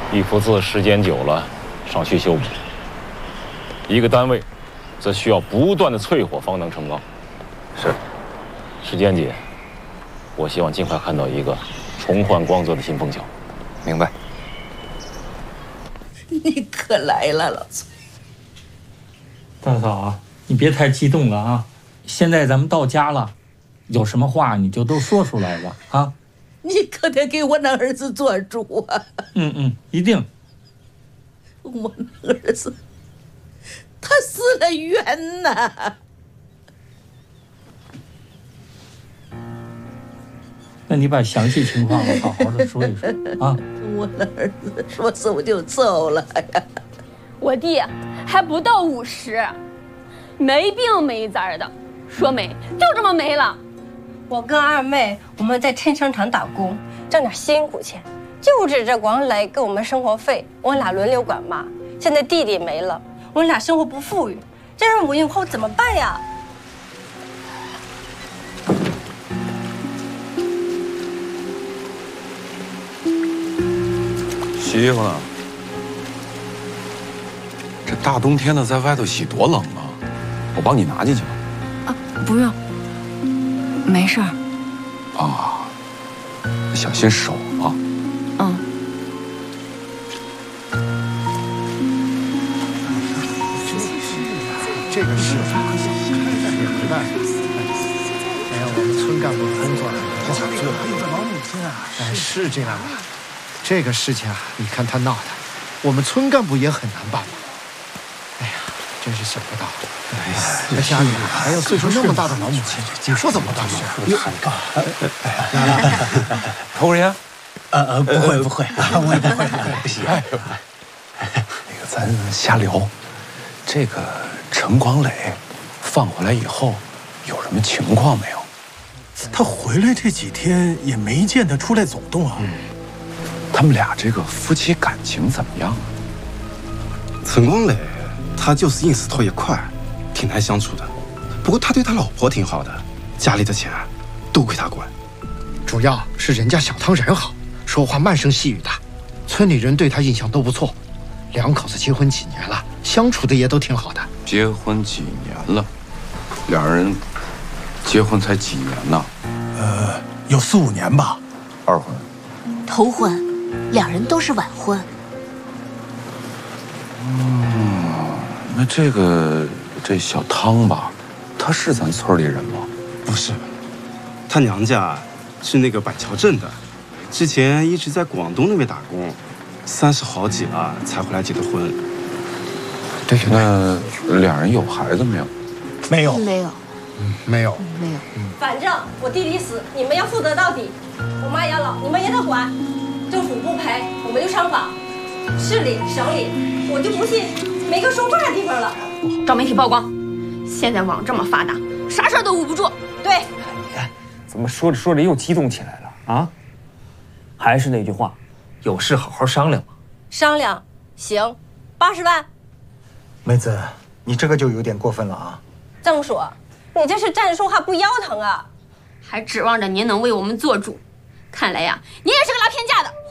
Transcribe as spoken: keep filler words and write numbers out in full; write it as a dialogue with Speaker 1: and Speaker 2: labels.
Speaker 1: 一幅字时间久了，尚需修补；一个单位，则需要不断的淬火方能成钢。是，时间姐，我希望尽快看到一个重焕光泽的新枫桥。
Speaker 2: 明白。
Speaker 3: 你可来了，老崔。
Speaker 4: 大嫂啊，你别太激动了啊！现在咱们到家了，有什么话你就都说出来吧啊！
Speaker 3: 你可得给我那儿子做主啊！
Speaker 4: 嗯嗯，一定。
Speaker 3: 我那儿子，他死了冤呐！
Speaker 4: 那你把详细情况好好的说一说啊！
Speaker 3: 我那儿子说走就走了呀。
Speaker 5: 我弟还不到五十，没病没灾的，说没就这么没了。
Speaker 6: 我跟二妹我们在衬衫厂打工，挣点辛苦钱，就指着光来给我们生活费，我俩轮流管妈。现在弟弟没了，我俩生活不富裕，这样我以后怎么办呀？
Speaker 2: 洗衣服呢？这大冬天的在外头洗多冷啊！我帮你拿进去吧。
Speaker 7: 啊，不用，没事儿。
Speaker 2: 啊，小心手啊。
Speaker 7: 嗯。
Speaker 8: 这个是也没办法。哎呀，我们村干部的工作不好做。老母亲啊，哎，是这样的。这个事情啊，你看他闹的，我们村干部也很难办嘛。哎呀，真是想不到，哎呀，这家里还有岁数那么大的老母亲，你说怎么办呢？
Speaker 9: 哟，来来来，
Speaker 2: 抽根烟？
Speaker 9: 呃呃，不会不会，我也不会，不行。
Speaker 2: 那个，咱瞎聊。这个陈广磊放回来以后，有什么情况没有？
Speaker 9: 他回来这几天也没见他出来走动啊。
Speaker 2: 嗯。他们俩这个夫妻感情怎么样啊？
Speaker 10: 陈光磊，他就是硬石头一块，挺难相处的。不过他对他老婆挺好的，家里的钱都归他管。
Speaker 8: 主要是人家小汤人好，说话慢声细语的，村里人对他印象都不错。两口子结婚几年了，相处的也都挺好的。
Speaker 2: 结婚几年了？两人结婚才几年呢？
Speaker 9: 呃，有四五年吧。
Speaker 2: 二婚？
Speaker 7: 头婚。两人都是晚婚。
Speaker 2: 嗯，那这个这小汤吧，他是咱村里人吗？
Speaker 10: 不是，他娘家是那个板桥镇的，之前一直在广东那边打工，三十好几了才回来结的婚。
Speaker 8: 对对对。
Speaker 2: 那两人有孩子没有？
Speaker 9: 没有，
Speaker 7: 没有，
Speaker 8: 嗯，没有，
Speaker 7: 没有。
Speaker 6: 反正我弟弟死，你们要负责到底。我妈养老，你们也得管。政府不赔，我们就上访，市里、省里，我就不信没个说话的地方了。
Speaker 5: 找媒体曝光，现在网这么发达，啥事儿都捂不住。对，
Speaker 11: 你看，怎么说着说着又激动起来了啊？还是那句话，有事好好商量嘛。
Speaker 6: 商量，行，八十万。
Speaker 9: 妹子，你这个就有点过分了啊！
Speaker 6: 郑叔，你这是站着说话不腰疼啊？
Speaker 5: 还指望着您能为我们做主，看来呀，您也是个拉偏架的。